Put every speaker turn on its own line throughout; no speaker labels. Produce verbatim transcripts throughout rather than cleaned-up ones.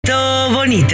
Todo bonito.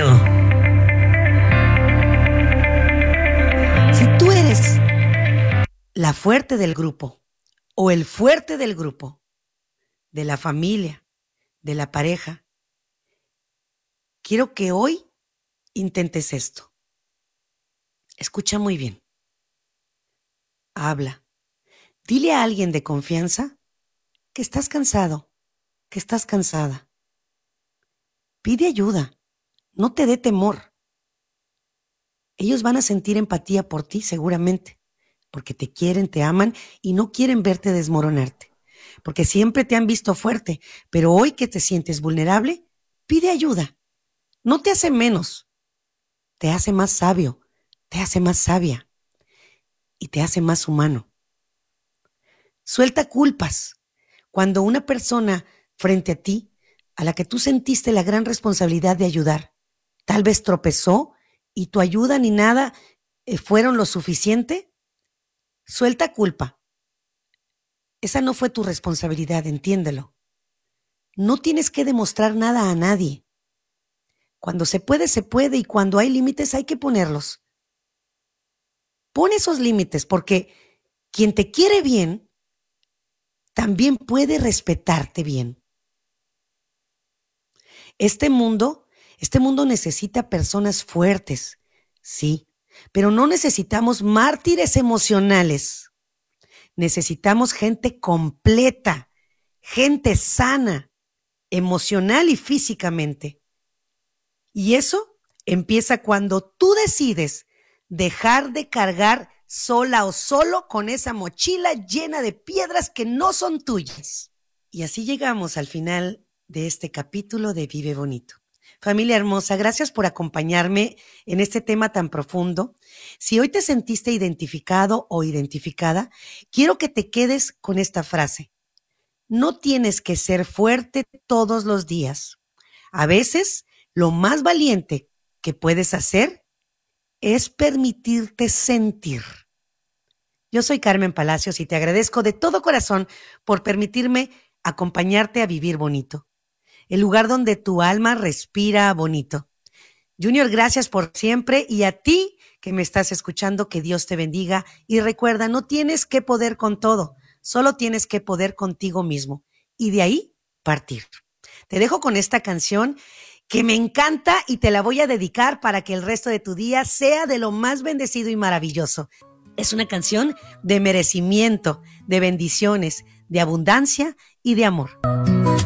Si tú eres la fuerte del grupo o el fuerte del grupo, de la familia, de la pareja, quiero que hoy intentes esto. Escucha muy bien. Habla. Dile a alguien de confianza que estás cansado, que estás cansada. Pide ayuda. No te dé temor. Ellos van a sentir empatía por ti seguramente, porque te quieren, te aman y no quieren verte desmoronarte, porque siempre te han visto fuerte, pero hoy que te sientes vulnerable, pide ayuda. No te hace menos, te hace más sabio, te hace más sabia y te hace más humano. Suelta culpas. Cuando una persona frente a ti, a la que tú sentiste la gran responsabilidad de ayudar, tal vez tropezó y tu ayuda ni nada eh, fueron lo suficiente, suelta culpa. Esa no fue tu responsabilidad, entiéndelo. No tienes que demostrar nada a nadie. Cuando se puede, se puede, y cuando hay límites hay que ponerlos. Pon esos límites, porque quien te quiere bien también puede respetarte bien. Este mundo, este mundo necesita personas fuertes, sí, pero no necesitamos mártires emocionales. Necesitamos gente completa, gente sana, emocional y físicamente. Y eso empieza cuando tú decides dejar de cargar sola o solo con esa mochila llena de piedras que no son tuyas. Y así llegamos al final de este capítulo de Vive Bonito. Familia hermosa, gracias por acompañarme en este tema tan profundo. Si hoy te sentiste identificado o identificada, quiero que te quedes con esta frase. No tienes que ser fuerte todos los días. A veces, lo más valiente que puedes hacer es permitirte sentir. Yo soy Carmen Palacios y te agradezco de todo corazón por permitirme acompañarte a vivir bonito. El lugar donde tu alma respira bonito. Junior, gracias por siempre, y a ti que me estás escuchando, que Dios te bendiga. Y recuerda, no tienes que poder con todo, solo tienes que poder contigo mismo. Y de ahí partir. Te dejo con esta canción que me encanta y te la voy a dedicar para que el resto de tu día sea de lo más bendecido y maravilloso. Es una canción de merecimiento, de bendiciones, de abundancia y de amor.